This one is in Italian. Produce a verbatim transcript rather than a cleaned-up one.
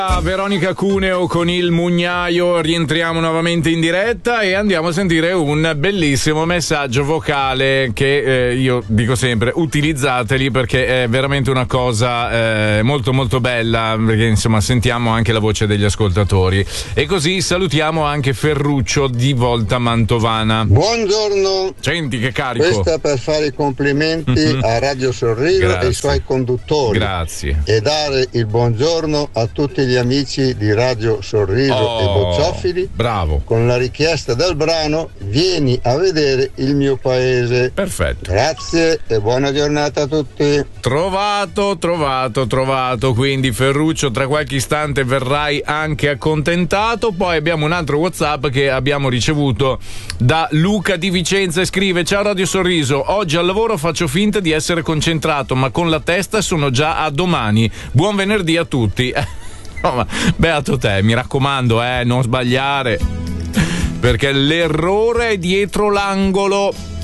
Veronica Cuneo con il Mugnaio, rientriamo nuovamente in diretta e andiamo a sentire un bellissimo messaggio vocale che eh, io dico sempre utilizzateli perché è veramente una cosa eh, molto molto bella, perché insomma sentiamo anche la voce degli ascoltatori e così salutiamo anche Ferruccio di Volta Mantovana. Buongiorno, senti che carico, questa per fare i complimenti mm-hmm. a Radio Sorriso. Grazie. E ai suoi conduttori. Grazie. E dare il buongiorno a tutti gli amici di Radio Sorriso oh, e Bocciofili. Bravo. Con la richiesta del brano Vieni a vedere il mio paese. Perfetto. Grazie e buona giornata a tutti. Trovato, trovato, trovato. Quindi Ferruccio, tra qualche istante verrai anche accontentato. Poi abbiamo un altro WhatsApp che abbiamo ricevuto da Luca di Vicenza e scrive: ciao Radio Sorriso, oggi al lavoro faccio finta di essere concentrato ma con la testa sono già a domani. Buon venerdì a tutti. No, ma beato te, mi raccomando, eh, non sbagliare, perché l'errore è dietro l'angolo.